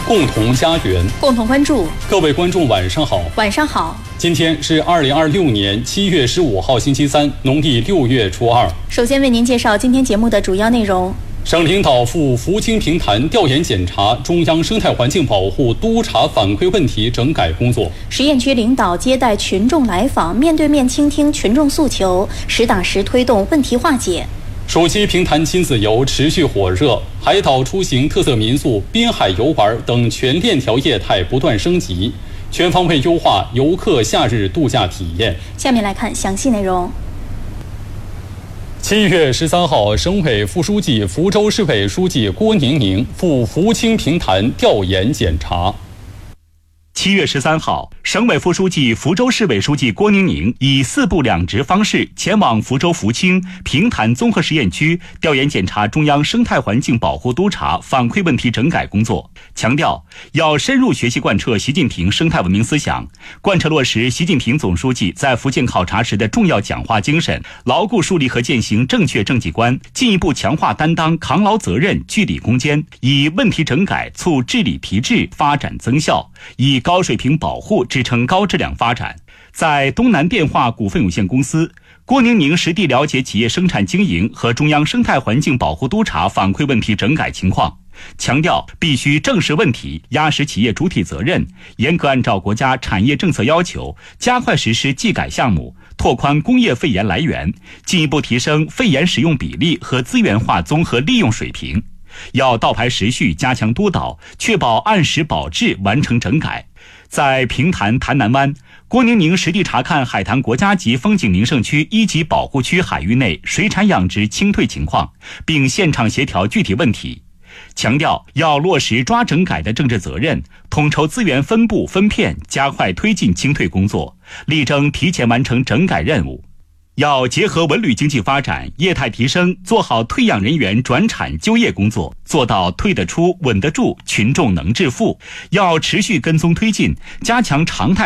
共同家园， 共同关注。 各位观众晚上好。 晚上好。 今天是2026年7月15号星期三，农历6月初2。 首先为您介绍今天节目的主要内容。 省领导赴福清平潭调研检查中央生态环境保护督查反馈问题整改工作。 实验区领导接待群众来访，面对面倾听群众诉求，实打实推动问题化解。 暑期平潭亲子游持续火热，海岛出行、特色民宿、滨海游玩等全链条业态不断升级，全方位优化游客夏日度假体验。 下面来看详细内容。 7月13号，省委副书记、福州市委书记郭宁宁赴福清平潭调研检查。 7月13号，省委副书记、福州市委书记郭宁宁以4部2职方式前往福州福清平潭综合实验区调研检查中央生态环境保护督查反馈问题整改工作，强调要深入学习贯彻习近平生态文明思想，贯彻落实习近平总书记在福建考察时的重要讲话精神，牢固树立和践行正确政绩观，进一步强化担当扛牢责任、据理攻坚，以问题整改促治理提质发展增效，以高水平保护支撑高质量发展。在东南电化股份有限公司，郭宁宁实地了解企业生产经营和中央生态环境保护督查反馈问题整改情况，强调必须正视问题，压实企业主体责任，严格按照国家产业政策要求，加快实施技改项目，拓宽工业废盐来源，进一步提升废盐使用比例和资源化综合利用水平。要倒排时序，加强督导，确保按时保质完成整改。在平潭潭南湾，郭宁宁实地查看海棠国家级风景名胜区1级保护区海域内水产养殖清退情况，并现场协调具体问题，强调要落实抓整改的政治责任，统筹资源分布分片，加快推进清退工作，力争提前完成整改任务。要结合文旅经济发展、业态提升，做好退养人员转产就业工作，做到退得出、稳得住、群众能致富。要持续跟踪推进，加强常态